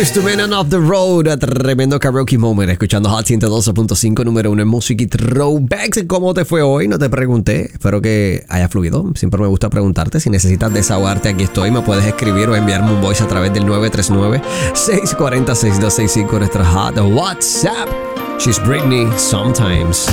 Boyz II Men Off the Road. Tremendo karaoke moment. Escuchando Hot 112.5, número 1 en música y throwbacks. ¿Cómo te fue hoy? No te pregunté. Espero que haya fluido. Siempre me gusta preguntarte. Si necesitas desahogarte, aquí estoy. Me puedes escribir o enviarme un voice a través del 939-640-6265. Nuestra hot WhatsApp. She's Britney Sometimes.